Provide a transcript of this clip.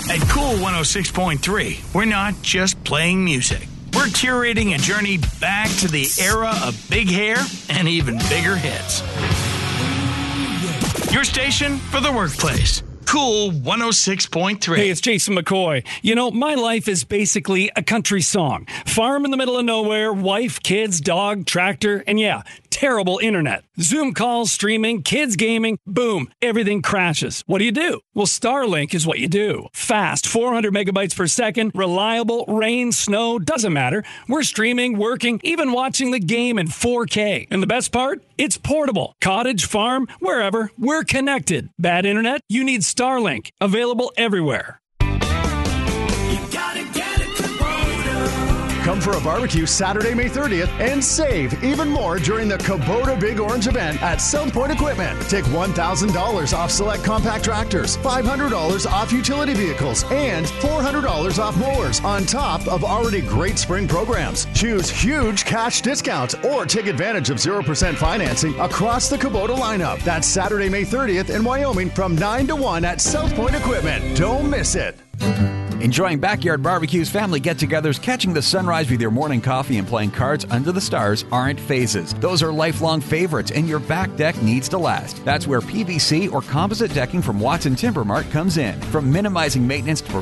At Cool 106.3, we're not just playing music. We're curating a journey back to the era of big hair and even bigger hits. Your station for the workplace. Cool 106.3. Hey, it's Jason McCoy. You know, my life is basically a country song. Farm in the middle of nowhere, wife, kids, dog, tractor, and yeah, terrible internet. Zoom calls, streaming, kids gaming, boom, everything crashes. What do? Well, Starlink is what you do. Fast, 400 megabytes per second, reliable, rain, snow, doesn't matter. We're streaming, working, even watching the game in 4K. And the best part? It's portable. Cottage, farm, wherever, we're connected. Bad internet? You need Starlink. Available everywhere. Come for a barbecue Saturday, May 30th and save even more during the Kubota Big Orange event at South Point Equipment. Take $1,000 off select compact tractors, $500 off utility vehicles, and $400 off mowers on top of already great spring programs. Choose huge cash discounts or take advantage of 0% financing across the Kubota lineup. That's Saturday, May 30th in Wyoming from 9 to 1 at South Point Equipment. Don't miss it. Enjoying backyard barbecues, family get-togethers, catching the sunrise with your morning coffee, and playing cards under the stars aren't phases. Those are lifelong favorites, and your back deck needs to last. That's where PVC or composite decking from Watson Timber Mart comes in. From minimizing maintenance to